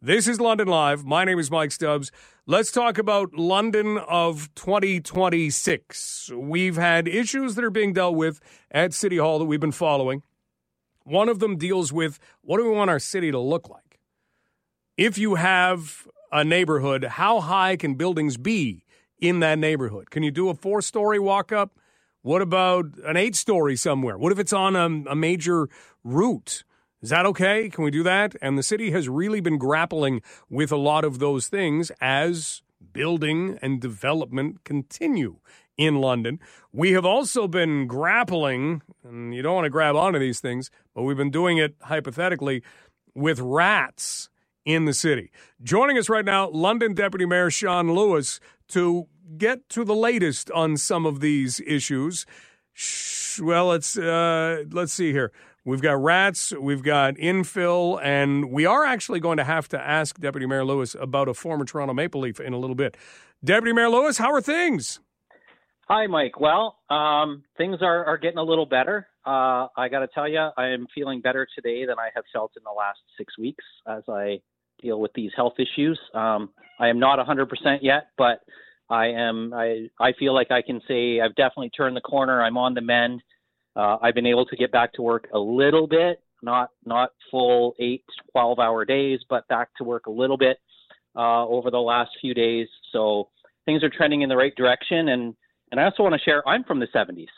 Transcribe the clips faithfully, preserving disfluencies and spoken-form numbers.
This is London Live. My name is Mike Stubbs. Let's talk about London of twenty twenty-six. We've had issues that are being dealt with at City Hall that we've been following. One of them deals with, what do we want our city to look like? If you have a neighborhood, how high can buildings be in that neighborhood? Can you do a four-story walk-up? What about an eight-story somewhere? What if it's on a, a major route? Is that okay? Can we do that? And the city has really been grappling with a lot of those things as building and development continue in London. We have also been grappling, and you don't want to grab onto these things, but we've been doing it hypothetically, with rats in the city. Joining us right now, London Deputy Mayor Sean Lewis, to get to the latest on some of these issues. Well, let's uh, let's see here. We've got rats, we've got infill, and we are actually going to have to ask Deputy Mayor Lewis about a former Toronto Maple Leaf in a little bit. Deputy Mayor Lewis, how are things? Hi, Mike. Well, um, things are, are getting a little better. Uh, I got to tell you, I am feeling better today than I have felt in the last six weeks as I deal with these health issues. Um, I am not one hundred percent yet, but I am. I, I feel like I can say I've definitely turned the corner. I'm on the mend. Uh, I've been able to get back to work a little bit, not not full eight, twelve-hour days, but back to work a little bit uh, over the last few days. So things are trending in the right direction. And, and I also want to share, I'm from the seventies.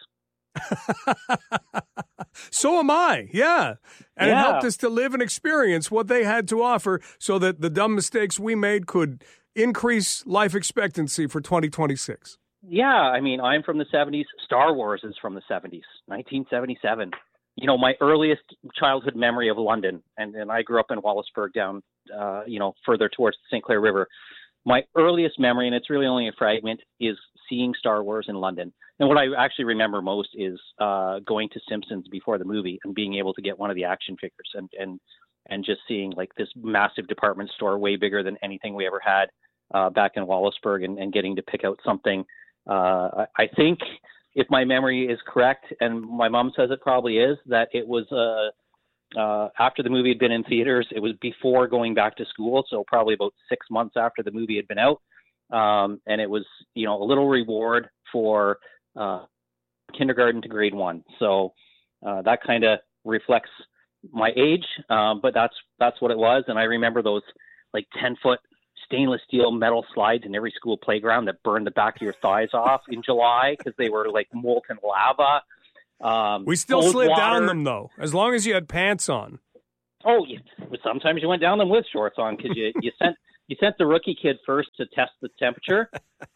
So am I, yeah. And yeah. It helped us to live and experience what they had to offer so that the dumb mistakes we made could increase life expectancy for twenty twenty-six. Yeah, I mean, I'm from the seventies. Star Wars is from the seventies, nineteen seventy-seven. You know, my earliest childhood memory of London, and, and I grew up in Wallaceburg down, uh, you know, further towards the Saint Clair River. My earliest memory, and it's really only a fragment, is seeing Star Wars in London. And what I actually remember most is uh, going to Simpsons before the movie and being able to get one of the action figures and, and, and just seeing like this massive department store way bigger than anything we ever had uh, back in Wallaceburg and, and getting to pick out something. Uh, I think if my memory is correct, and my mom says it probably is, that it was uh, uh, after the movie had been in theaters. It was before going back to school, so probably about six months after the movie had been out. Um, and it was, you know, a little reward for uh, kindergarten to grade one. So uh, that kind of reflects my age, um, but that's that's what it was. And I remember those like ten-foot stainless steel metal slides in every school playground that burned the back of your thighs off in July because they were like molten lava. Um, we still slid water. down them, though, as long as you had pants on. Oh, yeah. Sometimes you went down them with shorts on because you, you sent you sent the rookie kid first to test the temperature.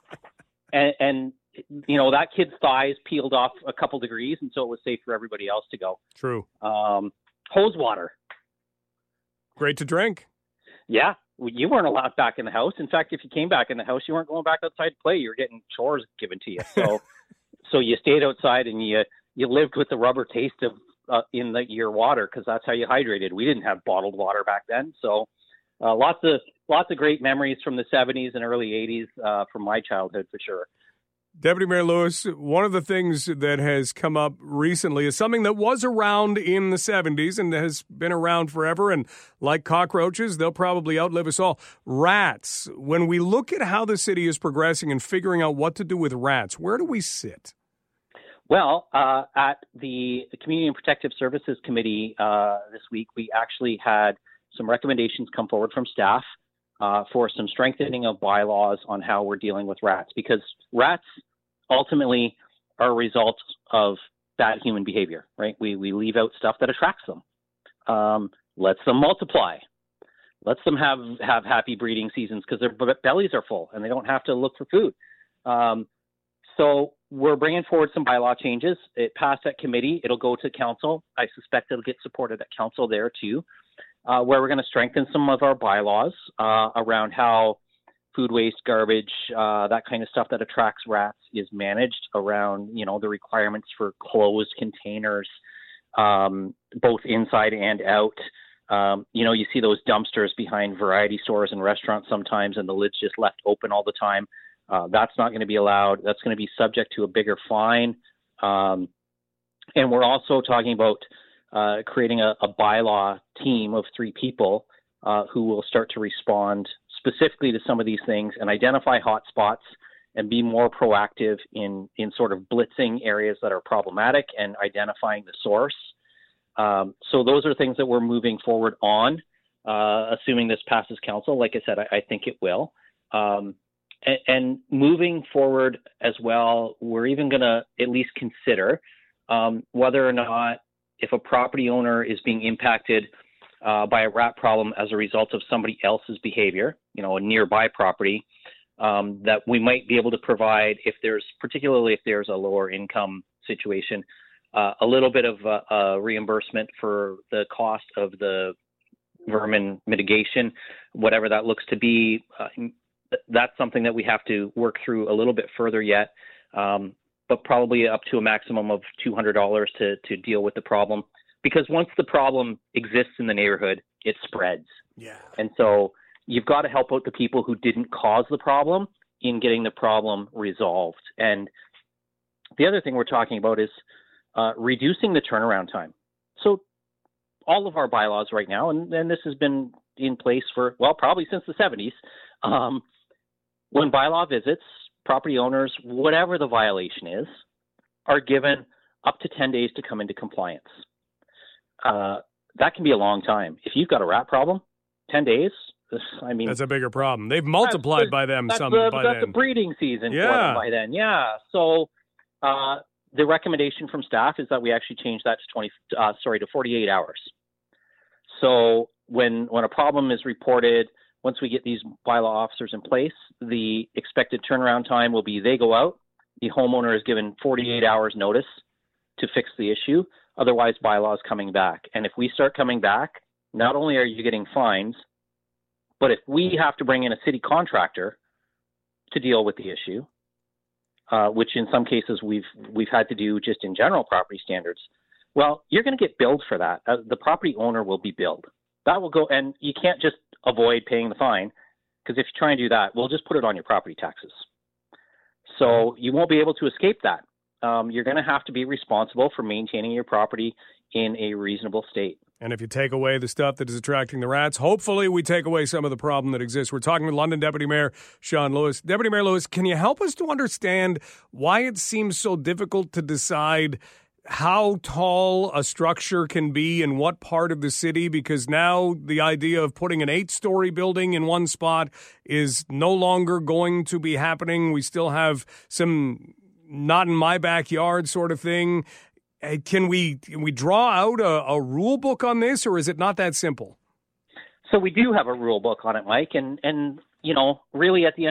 and, and, you know, that kid's thighs peeled off a couple degrees, and so it was safe for everybody else to go. True. Um, hose water. Great to drink. Yeah. You weren't allowed back in the house. In fact, if you came back in the house, you weren't going back outside to play. You were getting chores given to you. So, so you stayed outside and you you lived with the rubber taste of uh, in the, your water because that's how you hydrated. We didn't have bottled water back then. So, uh, lots of lots of great memories from the seventies and early eighties uh, from my childhood for sure. Deputy Mayor Lewis, one of the things that has come up recently is something that was around in the seventies and has been around forever. And like cockroaches, they'll probably outlive us all. Rats. When we look at how the city is progressing and figuring out what to do with rats, where do we sit? Well, uh, at the Community and Protective Services Committee uh, this week, we actually had some recommendations come forward from staff Uh, for some strengthening of bylaws on how we're dealing with rats, because rats ultimately are a result of bad human behavior, right? We we leave out stuff that attracts them, um, lets them multiply, lets them have, have happy breeding seasons because their b- bellies are full and they don't have to look for food. Um, so we're bringing forward some bylaw changes. It passed at committee. It'll go to council. I suspect it'll get supported at council there too. Uh, where we're going to strengthen some of our bylaws uh, around how food waste, garbage, uh, that kind of stuff that attracts rats is managed around, you know, the requirements for closed containers, um, both inside and out. Um, you know, you see those dumpsters behind variety stores and restaurants sometimes, and the lid's just left open all the time. Uh, that's not going to be allowed. That's going to be subject to a bigger fine. Um, and we're also talking about Uh, creating a, a bylaw team of three people uh, who will start to respond specifically to some of these things and identify hot spots and be more proactive in, in sort of blitzing areas that are problematic and identifying the source. Um, so those are things that we're moving forward on, uh, assuming this passes council. Like I said, I, I think it will. Um, and, and moving forward as well, we're even going to at least consider um, whether or not if a property owner is being impacted uh, by a rat problem as a result of somebody else's behavior, you know, a nearby property, um, that we might be able to provide, if there's, particularly if there's a lower income situation, uh, a little bit of uh, uh, reimbursement for the cost of the vermin mitigation, whatever that looks to be. Uh, that's something that we have to work through a little bit further yet, um, but probably up to a maximum of two hundred dollars to, to deal with the problem. Because once the problem exists in the neighborhood, it spreads. Yeah. And so you've got to help out the people who didn't cause the problem in getting the problem resolved. And the other thing we're talking about is uh, reducing the turnaround time. So all of our bylaws right now, and, and this has been in place for, well, probably since the seventies, um, when bylaw visits, property owners, whatever the violation is, are given up to ten days to come into compliance. Uh, that can be a long time. If you've got a rat problem, ten days, I mean, that's a bigger problem. They've multiplied by them that's some the, by that's then. That's the breeding season Yeah. for them by then. Yeah. So uh, the recommendation from staff is that we actually change that to twenty, uh, sorry, to forty-eight hours. So when when a problem is reported, once we get these bylaw officers in place, the expected turnaround time will be they go out, the homeowner is given forty-eight hours notice to fix the issue. Otherwise, bylaw is coming back. And if we start coming back, not only are you getting fines, but if we have to bring in a city contractor to deal with the issue, uh, which in some cases we've we've had to do just in general property standards, well, you're going to get billed for that. Uh, the property owner will be billed. That will go, and you can't just avoid paying the fine, because if you try and do that, we'll just put it on your property taxes. So you won't be able to escape that. Um, you're going to have to be responsible for maintaining your property in a reasonable state. And if you take away the stuff that is attracting the rats, hopefully we take away some of the problem that exists. We're talking with London Deputy Mayor Sean Lewis. Deputy Mayor Lewis, can you help us to understand why it seems so difficult to decide how tall a structure can be in what part of the city? Because now the idea of putting an eight-story building in one spot is no longer going to be happening. We still have some not in my backyard sort of thing. Can we can we draw out a, a rule book on this, or is it not that simple? So we do have a rule book on it, Mike, and, and you know, really at the end